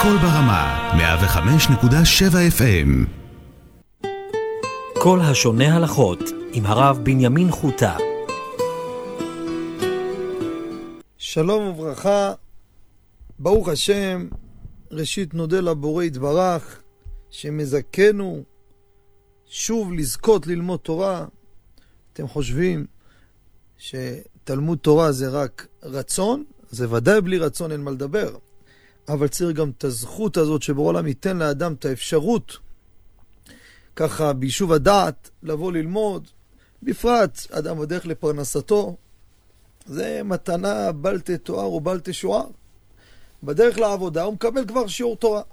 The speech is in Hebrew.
קול ברמה, 105.7 FM. כל השונה הלכות עם הרב בנימין חוטה. שלום וברכה, ברוך השם. ראשית נודה לבורא יתברך שמזכנו שוב לזכות ללמוד תורה. אתם חושבים שתלמוד תורה זה רק רצון? זה ודאי בלי רצון אין מה לדבר, אבל צריך גם את הזכות הזאת שבורא עולם ייתן לאדם את האפשרות ככה ביישוב הדעת לבוא ללמוד, בפרט אדם בדרך לפרנסתו. זה מתנה בלתי תואר או בלתי שוער. בדרך לעבודה הוא מקבל כבר שיעור תורה.